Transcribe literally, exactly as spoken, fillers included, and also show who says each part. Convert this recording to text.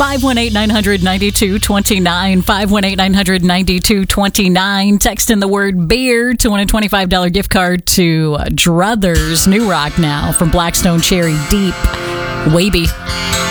Speaker 1: five one eight, nine hundred, ninety-two twenty-nine. five one eight, nine hundred, ninety-two twenty-nine. Text in the word beer to win a twenty-five dollars gift card to Druthers. New rock now from Blackstone Cherry Deep. Wavy.